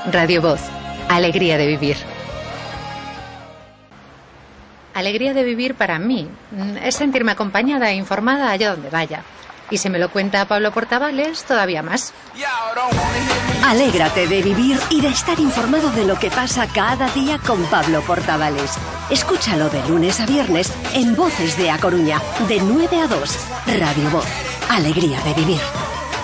Radio Voz. Alegría de vivir. Alegría de vivir para mí es sentirme acompañada e informada allá donde vaya. Y si me lo cuenta Pablo Portavales, todavía más. Alégrate de vivir y de estar informado de lo que pasa cada día con Pablo Portavales. Escúchalo de lunes a viernes en Voces de A Coruña, de 9 a 2. Radio Voz. Alegría de vivir.